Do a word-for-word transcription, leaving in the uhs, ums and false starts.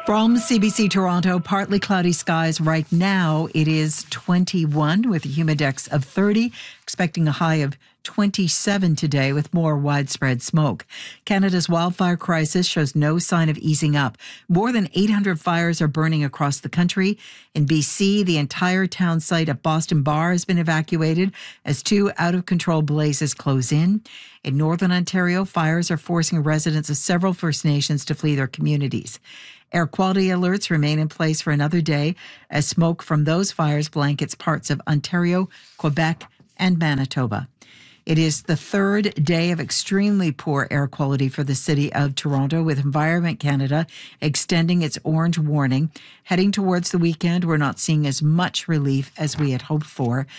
From C B C Toronto, partly cloudy skies right now. It is twenty-one with a humidex of thirty, expecting a high of twenty-seven today with more widespread smoke. Canada's wildfire crisis shows no sign of easing up. More than eight hundred fires are burning across the country. In B C, the entire town site at Boston Bar has been evacuated as two out-of-control blazes close in. In Northern Ontario, fires are forcing residents of several First Nations to flee their communities. Air quality alerts remain in place for another day as smoke from those fires blankets parts of Ontario, Quebec, and Manitoba. It is the third day of extremely poor air quality for the city of Toronto, with Environment Canada extending its orange warning. Heading towards the weekend, we're not seeing as much relief as we had hoped for.